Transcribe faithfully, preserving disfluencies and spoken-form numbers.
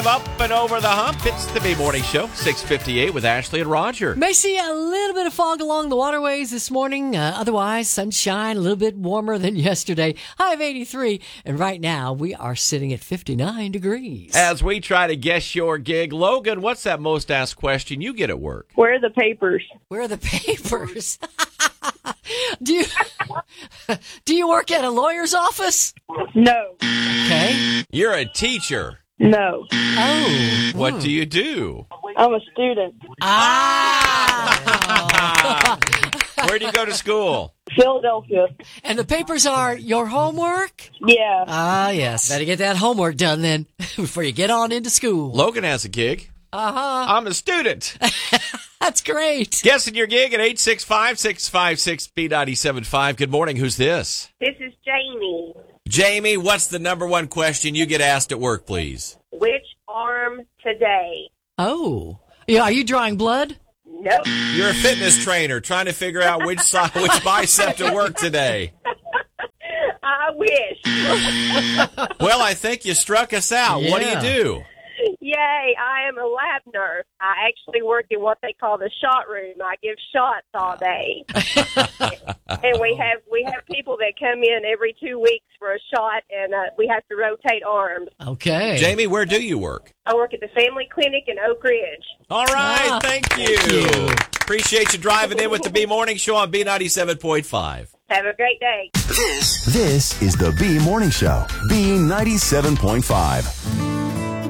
Up and over the hump. It's the B Morning Show, six fifty-eight with Ashley and Roger. May see a little bit of fog along the waterways this morning. Uh, otherwise, sunshine, a little bit warmer than yesterday. High of eighty-three. And right now, we are sitting at fifty-nine degrees. As we try to guess your gig, Logan, what's that most asked question you get at work? Where are the papers? Where are the papers? do you do you work at a lawyer's office? No. Okay. You're a teacher. No. Oh. What hmm. do you do? I'm a student. Ah! Where do you go to school? Philadelphia. And the papers are your homework? Yeah. Ah, yes. Better get that homework done then before you get on into school. Logan has a gig. Uh-huh. I'm a student. That's great. Guessing your gig at eight six five, six five six, B nine seven five. Good morning. Who's this? This is Jamie. Jamie, what's the number one question you get asked at work, please? Which arm today? Oh. Yeah, are you drawing blood? Nope. You're a fitness trainer trying to figure out which side, which bicep to work today. I wish. Well, I think you struck us out. What do you Yeah. do? Yay, I am a lab nurse. I actually work in what they call the shot room. I give shots all day. And we have we have people that come in every two weeks for a shot, and uh, we have to rotate arms. Okay. Jamie, where do you work? I work at the family clinic in Oak Ridge. All right, Ah, thank you. thank you. Appreciate you driving in with the B Morning Show on B ninety-seven point five. Have a great day. This, this is the B Morning Show, B ninety-seven point five.